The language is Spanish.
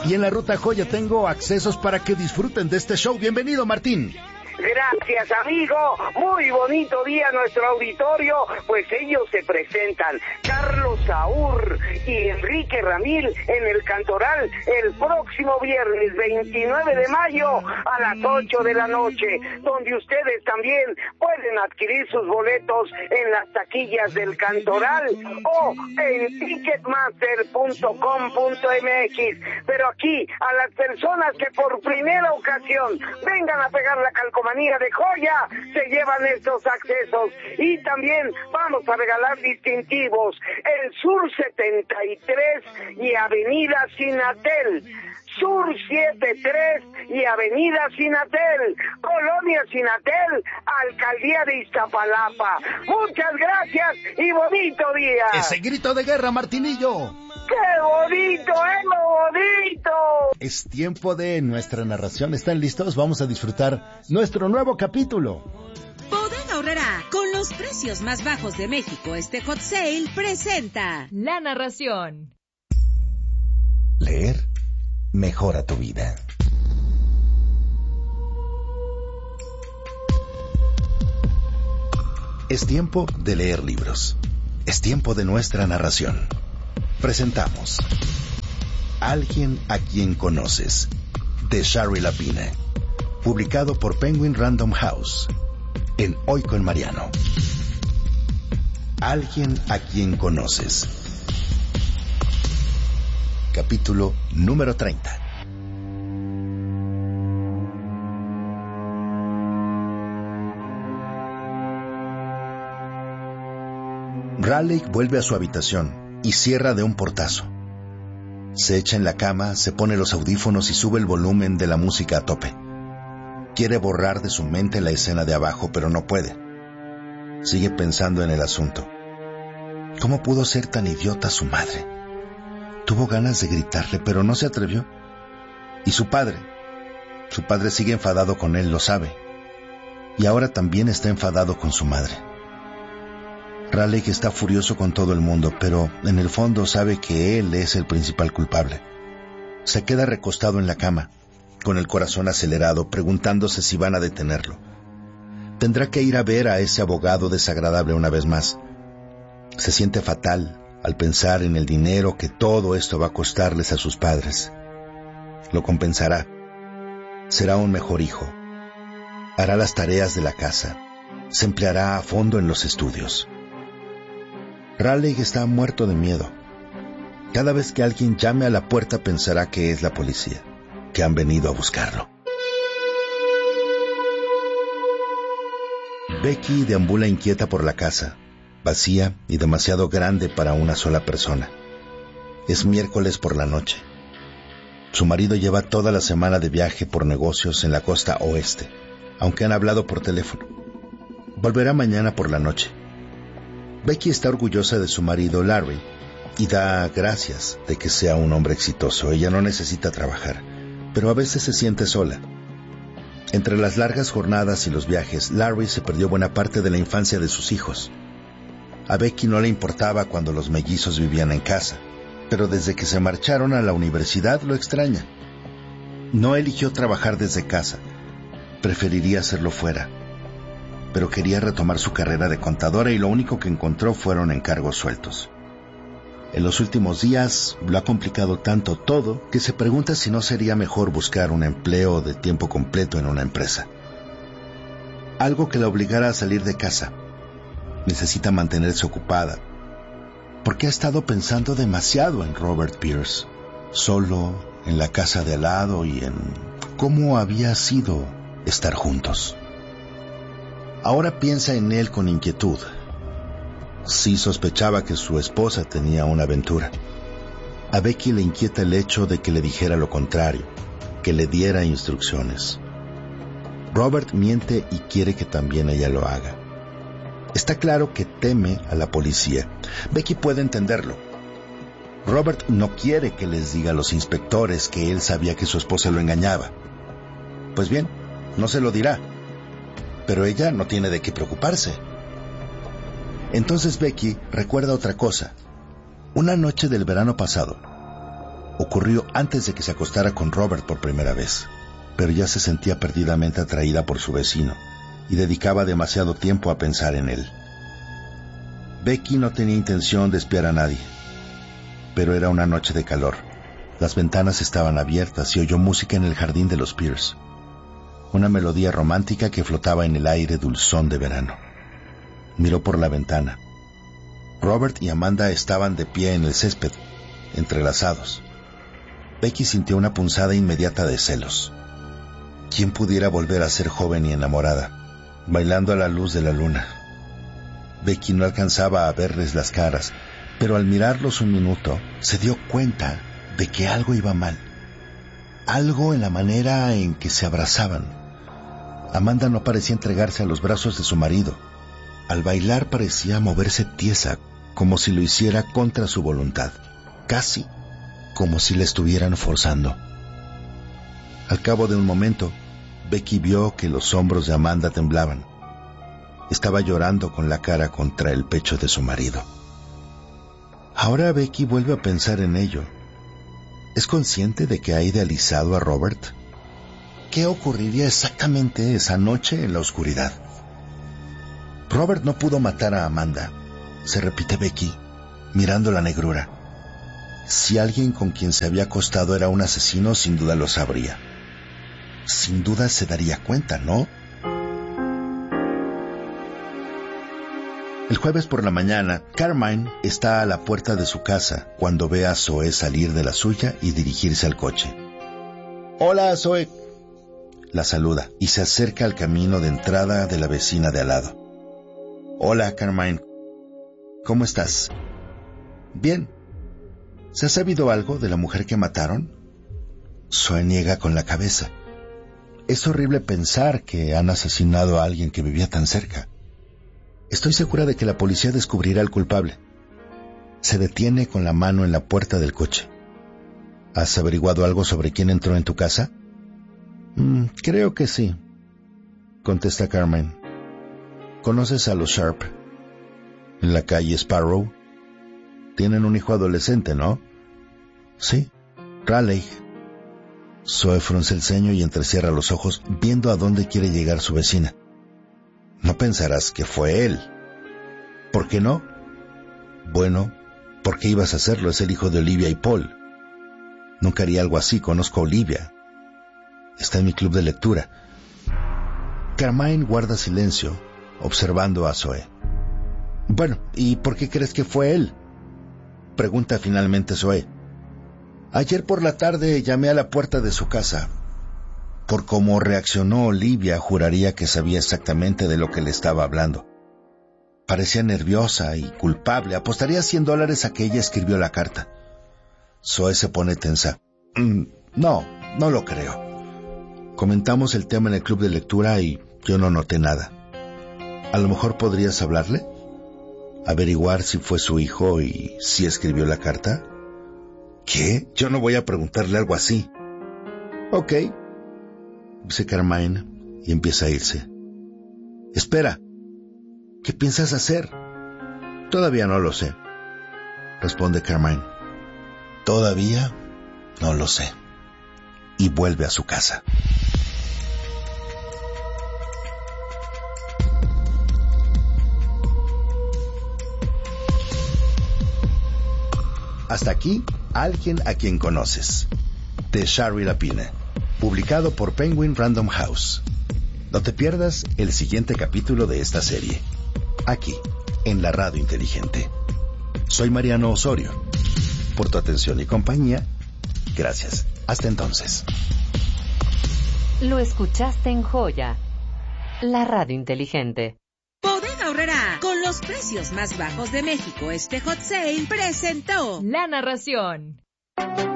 Y en la Ruta Joya tengo accesos para que disfruten de este show. Bienvenido, Martín. Gracias, amigo. Muy bonito día nuestro auditorio, pues ellos se presentan, Carlos Saúl y Enrique Ramil, en el Cantoral el próximo viernes 29 de mayo a las 8 de la noche, donde ustedes también pueden adquirir sus boletos en las taquillas del Cantoral o en ticketmaster.com.mx. Pero aquí, a las personas que por primera ocasión vengan a pegar la calcomanía de Joya, se llevan estos accesos. Y también vamos a regalar distintivos en Sur 73 y Avenida Sinatel. Sur 73 y Avenida Sinatel, Colonia Sinatel, Alcaldía de Iztapalapa. Muchas gracias y bonito día. Ese grito de guerra, Martinillo. ¡Qué bonito, bonito! Es tiempo de nuestra narración. ¿Están listos? Vamos a disfrutar nuestro nuevo capítulo. Bodega Aurrerá, con los precios más bajos de México, este hot sale presenta la narración. Leer mejora tu vida. Es tiempo de leer libros. Es tiempo de nuestra narración. Presentamos Alguien a quien conoces, de Shari Lapine, publicado por Penguin Random House, en Hoy con Mariano. Alguien a quien conoces. Capítulo número 30. Raleigh vuelve a su habitación y cierra de un portazo. Se echa en la cama, se pone los audífonos y sube el volumen de la música a tope. Quiere borrar de su mente la escena de abajo, pero no puede. Sigue pensando en el asunto. ¿Cómo pudo ser tan idiota su madre? Tuvo ganas de gritarle, pero no se atrevió. Y su padre sigue enfadado con él, lo sabe. Y ahora también está enfadado con su madre. Raleigh está furioso con todo el mundo, pero en el fondo sabe que él es el principal culpable. Se queda recostado en la cama, con el corazón acelerado, preguntándose si van a detenerlo. Tendrá que ir a ver a ese abogado desagradable una vez más. Se siente fatal al pensar en el dinero que todo esto va a costarles a sus padres. Lo compensará. Será un mejor hijo. Hará las tareas de la casa. Se empleará a fondo en los estudios. Raleigh está muerto de miedo. Cada vez que alguien llame a la puerta pensará que es la policía, que han venido a buscarlo. Becky deambula inquieta por la casa, vacía y demasiado grande para una sola persona. Es miércoles por la noche. Su marido lleva toda la semana de viaje por negocios en la costa oeste, aunque han hablado por teléfono. Volverá mañana por la noche. Becky está orgullosa de su marido Larry y da gracias de que sea un hombre exitoso. Ella no necesita trabajar, pero a veces se siente sola. Entre las largas jornadas y los viajes, Larry se perdió buena parte de la infancia de sus hijos. A Becky no le importaba cuando los mellizos vivían en casa, pero desde que se marcharon a la universidad lo extraña. No eligió trabajar desde casa, preferiría hacerlo fuera. Pero quería retomar su carrera de contadora y lo único que encontró fueron encargos sueltos. En los últimos días lo ha complicado tanto todo que se pregunta si no sería mejor buscar un empleo de tiempo completo en una empresa. Algo que la obligara a salir de casa. Necesita mantenerse ocupada, porque ha estado pensando demasiado en Robert Pierce, solo, en la casa de al lado y en cómo había sido estar juntos. Ahora piensa en él con inquietud. Sí sospechaba que su esposa tenía una aventura. A Becky le inquieta el hecho de que le dijera lo contrario, que le diera instrucciones. Robert miente y quiere que también ella lo haga. Está claro que teme a la policía. Becky puede entenderlo. Robert no quiere que les diga a los inspectores que él sabía que su esposa lo engañaba. Pues bien, no se lo dirá. Pero ella no tiene de qué preocuparse. Entonces Becky recuerda otra cosa. Una noche del verano pasado, Ocurrió antes de que se acostara con Robert por primera vez, pero ya se sentía perdidamente atraída por su vecino y dedicaba demasiado tiempo a pensar en él. Becky no tenía intención de espiar a nadie, pero era una noche de calor. Las ventanas estaban abiertas y oyó música en el jardín de los Pierce, una melodía romántica que flotaba en el aire dulzón de verano. Miró por la ventana. Robert y Amanda estaban de pie en el césped, entrelazados. Becky sintió una punzada inmediata de celos. ¿Quién pudiera volver a ser joven y enamorada, bailando a la luz de la luna? Becky no alcanzaba a verles las caras, pero al mirarlos un minuto, se dio cuenta de que algo iba mal. Algo en la manera en que se abrazaban. Amanda no parecía entregarse a los brazos de su marido. Al bailar parecía moverse tiesa, como si lo hiciera contra su voluntad, casi como si le estuvieran forzando. Al cabo de un momento, Becky vio que los hombros de Amanda temblaban. Estaba llorando con la cara contra el pecho de su marido. Ahora Becky vuelve a pensar en ello. ¿Es consciente de que ha idealizado a Robert? ¿Qué ocurriría exactamente esa noche en la oscuridad? Robert no pudo matar a Amanda, se repite Becky, mirando la negrura. Si alguien con quien se había acostado era un asesino, sin duda lo sabría. Sin duda se daría cuenta, ¿no? El jueves por la mañana, Carmine está a la puerta de su casa cuando ve a Zoe salir de la suya y dirigirse al coche. «Hola, Zoe», la saluda y se acerca al camino de entrada de la vecina de al lado. «Hola, Carmine. ¿Cómo estás?» «Bien. ¿Se ha sabido algo de la mujer que mataron?» Zoe niega con la cabeza. Es horrible pensar que han asesinado a alguien que vivía tan cerca. Estoy segura de que la policía descubrirá al culpable. Se detiene con la mano en la puerta del coche. ¿Has averiguado algo sobre quién entró en tu casa? Creo que sí, contesta Carmen. ¿Conoces a los Sharp? En la calle Sparrow. Tienen un hijo adolescente, ¿no? Sí, Raleigh. Zoe frunce el ceño y entrecierra los ojos, viendo a dónde quiere llegar su vecina. No pensarás que fue él. ¿Por qué no? Bueno, ¿por qué ibas a hacerlo? Es el hijo de Olivia y Paul. Nunca haría algo así, conozco a Olivia. Está en mi club de lectura. Carmine guarda silencio, observando a Zoe. Bueno, ¿y por qué crees que fue él? Pregunta finalmente Zoe. Ayer por la tarde llamé a la puerta de su casa. Por cómo reaccionó Olivia, juraría que sabía exactamente de lo que le estaba hablando. Parecía nerviosa y culpable. Apostaría $100 a que ella escribió la carta. Zoe se pone tensa. No lo creo. Comentamos el tema en el club de lectura y yo no noté nada. A lo mejor podrías hablarle, averiguar si fue su hijo y si escribió la carta. ¿Qué? Yo no voy a preguntarle algo así. Ok, dice Carmine y empieza a irse. Espera, ¿qué piensas hacer? Todavía no lo sé, responde Carmine. Todavía no lo sé. Y vuelve a su casa. Hasta aquí, Alguien a quien conoces, de Shari Lapine, publicado por Penguin Random House. No te pierdas el siguiente capítulo de esta serie, aquí, en la Radio Inteligente. Soy Mariano Osorio. Por tu atención y compañía, gracias. Hasta entonces. Lo escuchaste en Joya, la Radio Inteligente. Bodega Aurrerá, con los precios más bajos de México, este hot sale presentó La narración.